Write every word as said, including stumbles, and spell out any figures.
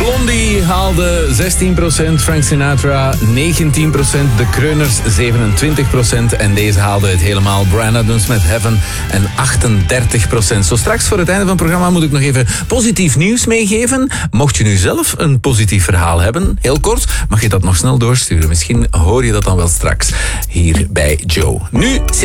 Blondie haalde zestien procent, Frank Sinatra negentien procent, de Kreuners zevenentwintig procent en deze haalde het helemaal. Bryan Adams met Heaven en achtendertig procent. Zo straks voor het einde van het programma moet ik nog even positief nieuws meegeven. Mocht je nu zelf een positief verhaal hebben, heel kort, mag je dat nog snel doorsturen. Misschien hoor je dat dan wel straks hier bij Joe. Nu